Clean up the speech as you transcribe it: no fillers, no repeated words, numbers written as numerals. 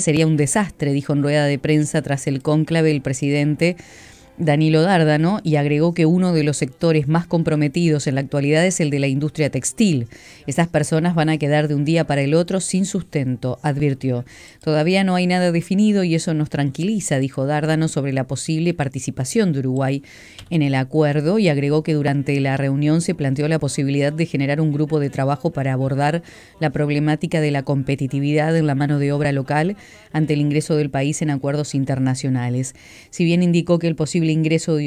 sería un desastre, dijo en rueda de prensa tras el cónclave el presidente Danilo Dárdano, y agregó que uno de los sectores más comprometidos en la actualidad es el de la industria textil. Esas personas van a quedar de un día para el otro sin sustento, advirtió. Todavía no hay nada definido y eso nos tranquiliza, dijo Dárdano sobre la posible participación de Uruguay en el acuerdo, y agregó que durante la reunión se planteó la posibilidad de generar un grupo de trabajo para abordar la problemática de la competitividad en la mano de obra local ante el ingreso del país en acuerdos internacionales. Si bien indicó que el posible ingreso de